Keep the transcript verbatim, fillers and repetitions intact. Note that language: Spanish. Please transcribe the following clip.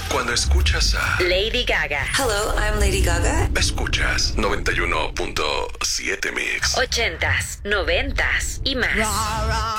Cuando escuchas a Lady Gaga. Hello, I'm Lady Gaga. Escuchas noventa y uno punto siete Mix. Ochentas, noventas y más.